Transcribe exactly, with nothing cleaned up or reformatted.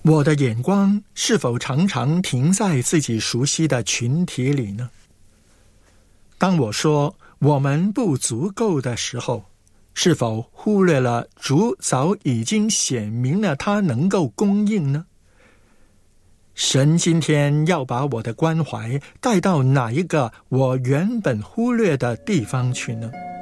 我的眼光是否常常停在自己熟悉的群体里呢？当我说我们不足够的时候，是否忽略了主早已经显明了他能够供应呢？神今天要把我的关怀带到哪一个我原本忽略的地方去呢？